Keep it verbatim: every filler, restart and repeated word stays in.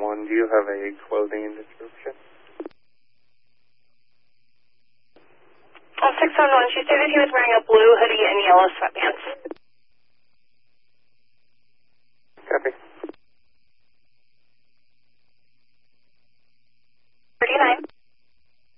one, do you have a clothing description? Oh, six one one, she said that he was wearing a blue hoodie and yellow sweatpants.